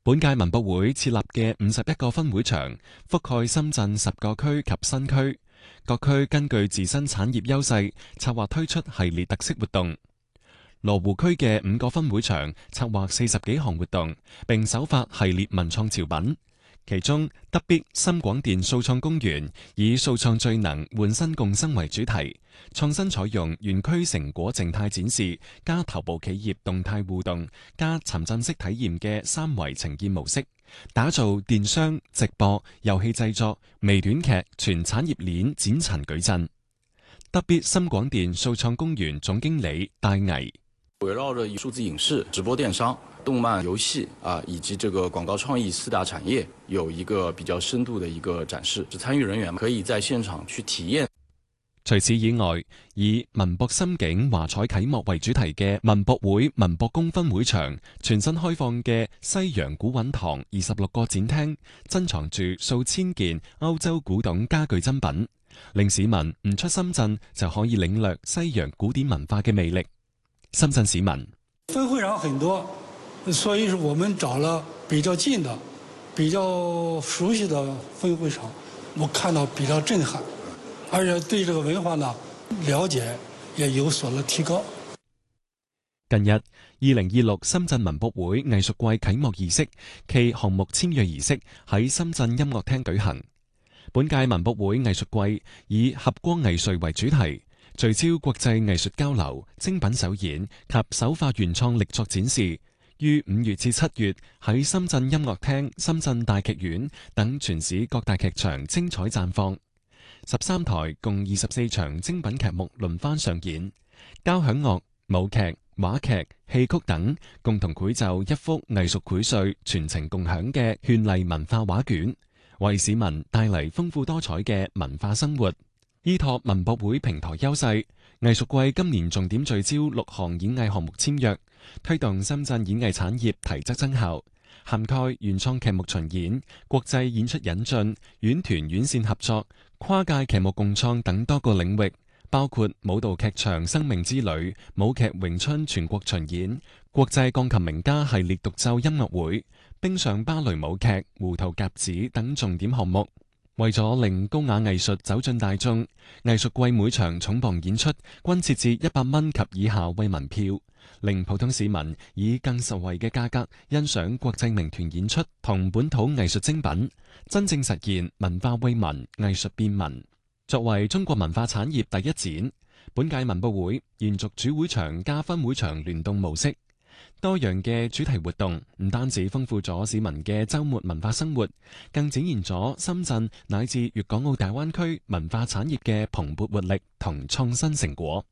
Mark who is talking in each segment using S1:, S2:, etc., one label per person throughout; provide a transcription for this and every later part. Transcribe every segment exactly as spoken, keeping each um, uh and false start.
S1: 本屆文博會設立嘅五十一個分會場，覆蓋深圳十個區及新區，各區根據自身產業優勢，策劃推出系列特色活動。羅湖區嘅五個分會場策劃四十幾項活動，並首發系列文創潮品。其中，德必深廣電數創公園以數創最能換新共生為主題，創新採用園區成果靜態展示加頭部企業動態互動加沉浸式體驗嘅三維呈現模式，打造電商、直播、遊戲製作、微短劇全產業鏈展陳矩陣。德必深廣電數創公園總經理戴毅。
S2: 圍繞着數字影視、直播電商、動漫、遊戲啊，以及這個廣告創意四大產業，有一個比較深度的一個展示，參與人員可以在現場去體驗。
S1: 除此以外，以文博心境、華彩啟幕為主題嘅文博會文博宮分會場，全新開放嘅西洋古韻堂二十六個展廳，珍藏住數千件歐洲古董家具珍品，令市民唔出深圳就可以領略西洋古典文化嘅魅力。深圳市民
S3: 分會場很多，所以是我們找了比較近的、比較熟悉的分會場，我看到比較震撼，而且對這個文化呢了解也有所了提高。
S1: 近日，二零二六深圳文博會藝術季啟幕儀式暨項目簽約儀式喺深圳音樂廳舉行。本屆文博會藝術季以合光藝術為主題，聚焦國際藝術交流、精品首演及首發原創力作展示，於五月至七月喺深圳音樂廳、深圳大劇院等全市各大劇場精彩綻放。十三台共二十四場精品劇目輪番上演，交響樂、舞劇、話劇、戲曲等共同繪就一幅藝術薈萃、全程共享嘅絢麗文化畫卷，為市民帶嚟豐富多彩嘅文化生活。依託文博會平台優勢，藝術季今年重點聚焦六項演藝項目簽約，推動深圳演藝產業提質增效，涵蓋原創劇目巡演、國際演出引進、院團院線合作、跨界劇目共創等多個領域，包括舞蹈劇場生命之旅、舞劇詠春全國巡演、國際鋼琴名家系列獨奏音樂會、冰上芭蕾舞劇、胡桃夾子等重點項目。為咗令高雅藝術走進大眾，藝術季每場重磅演出均設置一百蚊及以下慰問票，令普通市民以更實惠嘅價格欣賞國際名團演出同本土藝術精品，真正實現文化惠民、藝術便民。作為中國文化產業第一展，本屆文博會延續主會場加分會場聯動模式。多樣嘅主題活動唔單止豐富咗市民嘅週末文化生活，更展現咗深圳乃至粵港澳大灣區文化產業嘅蓬勃活力同創新成果。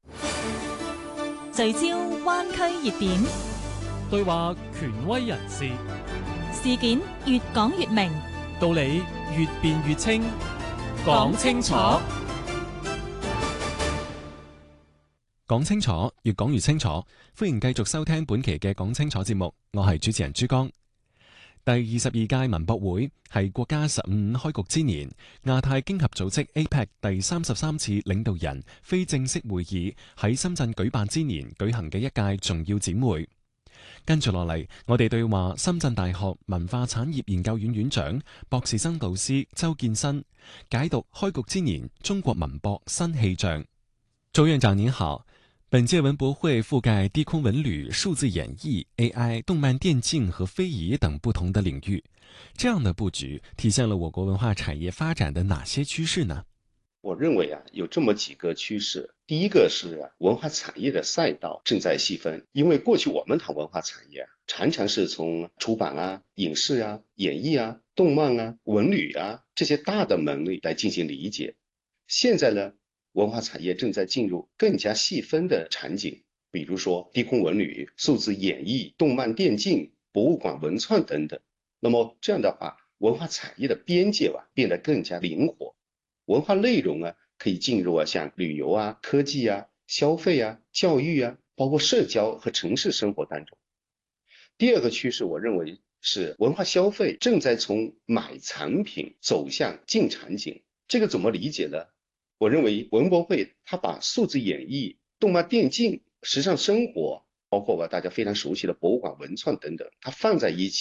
S4: 聚焦灣區熱點，
S5: 對話權威人士，
S4: 事件越講越明，
S5: 道理越辯越清，講清楚。
S1: 講清楚，越講越清楚。歡迎繼續收聽本期嘅講清楚節目，我係主持人朱江。第二十二屆文博會係國家十五五開局之年，亞太經合組織 A P E C 第三十三次領導人非正式會議喺深圳舉辦之年舉行嘅一屆重要展會。跟住落嚟，我哋對話深圳大學文化產業研究院院長、博士生導師周建新，解讀開局之年中國文博新氣象。周院長您好。本屆文博會覆蓋低空文旅、數字演藝、A I、動漫電競和非遺等不同的領域，這樣的佈局體現了我國文化產業發展的哪些趨勢呢？
S6: 我認為啊，有這麼幾個趨勢。第一個是文化產業的賽道正在細分，因為過去我們談文化產業，常常是從出版啊、影視啊、演藝啊、動漫啊、文旅啊這些大的門類來進行理解。現在呢，文化產業正在進入更加細分的場景，比如說低空文旅、數字演藝、動漫電競、博物館文創等等。那麼這樣的話，文化產業的邊界啊變得更加靈活，文化內容啊可以進入啊像旅遊啊、科技啊、消費啊、教育啊，包括社交和城市生活當中。第二個趨勢，我認為是文化消費正在從買產品走向進場景。這個怎麼理解呢？我認為文博會它把數字演藝、動漫電競、時尚生活，包括吧大家非常熟悉的博物館文創等等，它放在一起。